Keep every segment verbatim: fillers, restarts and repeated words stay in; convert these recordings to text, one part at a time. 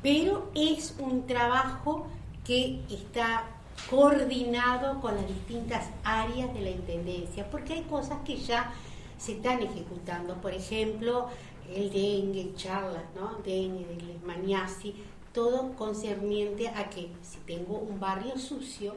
pero es un trabajo que está coordinado con las distintas áreas de la Intendencia, porque hay cosas que ya se están ejecutando, por ejemplo, el dengue, charlas, ¿no? Dengue, de leishmaniasis, todo concerniente a que si tengo un barrio sucio,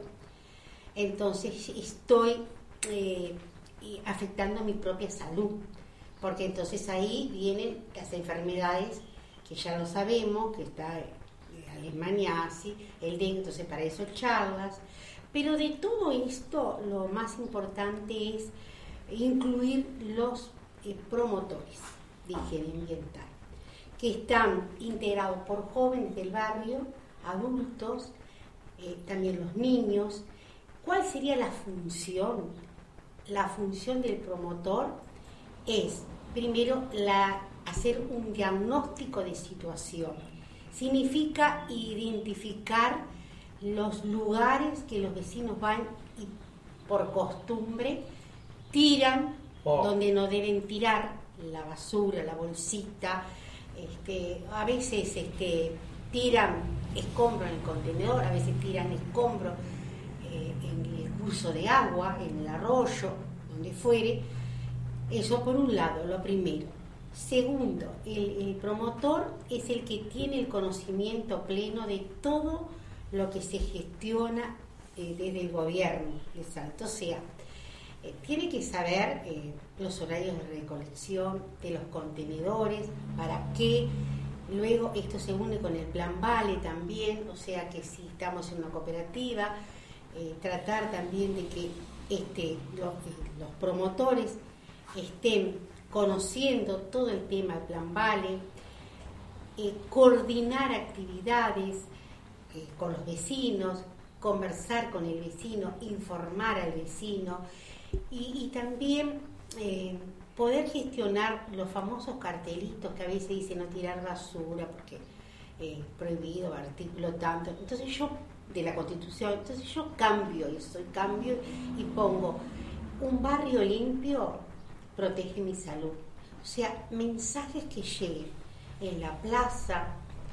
entonces estoy eh, afectando mi propia salud, porque entonces ahí vienen las enfermedades que ya lo sabemos, que está la leishmaniasis, el dengue, entonces para eso charlas, pero de todo esto lo más importante es incluir los eh, promotores de higiene ambiental, que están integrados por jóvenes del barrio, adultos, eh, también los niños. ¿Cuál sería la función? La función del promotor es, primero, la, hacer un diagnóstico de situación. Significa identificar los lugares que los vecinos van y por costumbre tiran oh. donde no deben tirar la basura, la bolsita, este, a veces este, tiran escombro en el contenedor, a veces tiran escombro eh, en el curso de agua, en el arroyo, donde fuere. Eso por un lado, lo primero. Segundo, el, el promotor es el que tiene el conocimiento pleno de todo lo que se gestiona eh, desde el gobierno de Salta, o sea, Eh, tiene que saber eh, los horarios de recolección de los contenedores, para qué. Luego esto se une con el plan Vale también, o sea que si estamos en una cooperativa, eh, tratar también de que este, los, los promotores estén conociendo todo el tema del plan Vale, eh, coordinar actividades eh, con los vecinos, conversar con el vecino, informar al vecino. Y, y también eh, poder gestionar los famosos cartelitos que a veces dicen no tirar basura porque eh, prohibido, artículo tanto. Entonces yo, de la Constitución, entonces yo cambio eso, cambio y pongo un barrio limpio protege mi salud. O sea, mensajes que lleguen en la plaza,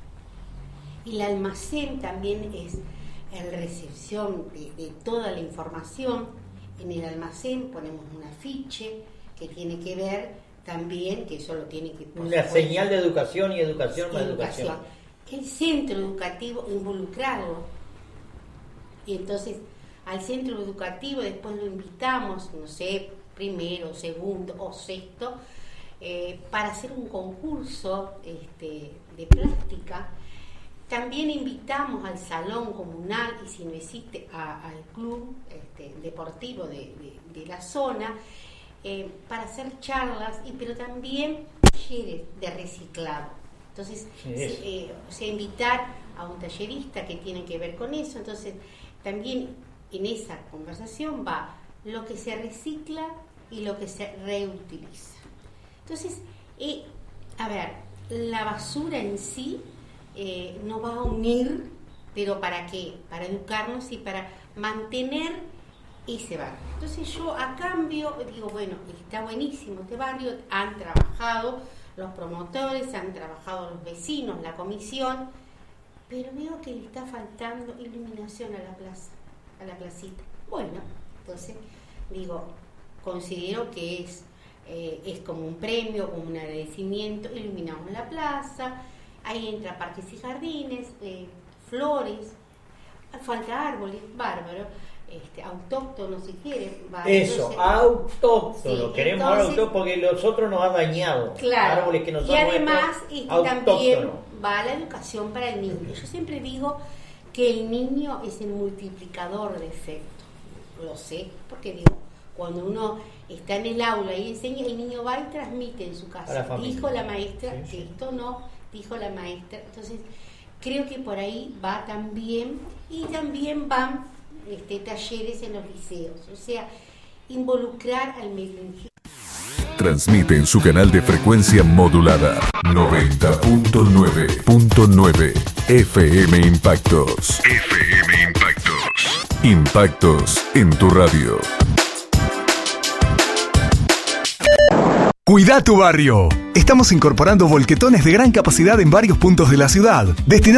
y el almacén también es la recepción de, de toda la información. En el almacén ponemos un afiche que tiene que ver también, que eso lo tiene que... Una supuesto, señal de educación y educación más educación. educación. El centro educativo, involucrarlo. Y entonces al centro educativo después lo invitamos, no sé, primero, segundo o sexto, eh, para hacer un concurso este, de plástica. También invitamos al salón comunal y si no existe a, al club este, deportivo de, de, de la zona eh, para hacer charlas, y pero también talleres de reciclado. Entonces, sí, se, eh, o sea, invitar a un tallerista que tiene que ver con eso. Entonces, también en esa conversación va lo que se recicla y lo que se reutiliza. Entonces, eh, a ver, la basura en sí Eh, nos va a unir, pero ¿para qué? Para educarnos y para mantener ese barrio. Entonces yo a cambio digo, bueno, está buenísimo este barrio, han trabajado los promotores, han trabajado los vecinos, la comisión, pero veo que le está faltando iluminación a la plaza, a la placita. Bueno, entonces digo, considero que es, eh, es como un premio, como un agradecimiento, iluminamos la plaza. Ahí entra parques y jardines, eh, flores, falta árboles, bárbaro, este, autóctono si quieren. Eso, entonces, autóctono, sí, queremos entonces, autóctono porque los otros nos han dañado. Claro, árboles que nos y además este, también va la educación para el niño. Yo siempre digo que el niño es el multiplicador de efecto, lo sé, porque digo, cuando uno está en el aula y enseña, el niño va y transmite en su casa. La dijo la maestra sí, que sí. esto no... dijo la maestra. Entonces creo que por ahí va también, y también van este, talleres en los liceos, o sea, involucrar al medio ambiente. Transmite en su canal de frecuencia modulada noventa punto nueve punto nueve F M Impactos. F M Impactos. Impactos en tu radio. Cuida tu barrio. Estamos incorporando volquetones de gran capacidad en varios puntos de la ciudad, destinados